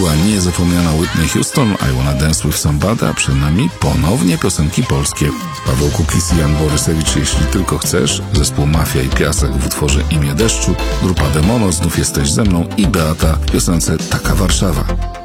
była niezapomniana Whitney Houston, I Wanna Dance With Somebody, a przed nami ponownie piosenki polskie. Paweł Kukis i Jan Borysewicz, Jeśli tylko chcesz, zespół Mafia i Piasek w utworze Imię deszczu, grupa Demono, Znów jesteś ze mną i Beata w piosence Taka Warszawa.